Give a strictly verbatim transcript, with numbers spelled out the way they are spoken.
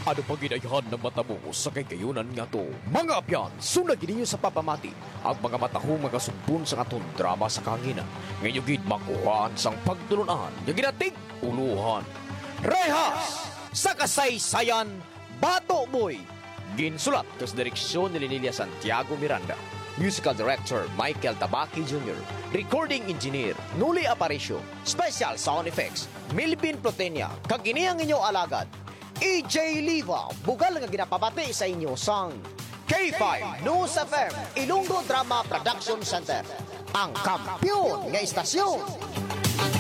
Ano pa ginayahan ng mata mo sa kagayunan nga to? Mga apyan, sunag ninyo sa papamati ang mga matahong mga sumpon sa atong drama sa kanginan. Ngayon gid makuhaan sang pagtulunan, yung ginatig uluhan. Rehas sa kasaysayan, Bato Boy. Ginsulat kas direksyon ni Linelia Santiago Miranda. Musical Director Michael Tabaki Junior Recording Engineer Nuli Aparicio. Special Sound Effects Milpin Plotenia. Kagini ang inyong alagad E J Liva, bugal nga ginapabati sa inyo sang K five News F M, Ilonggo Drama Production Center, ang kampiyon nga istasyon.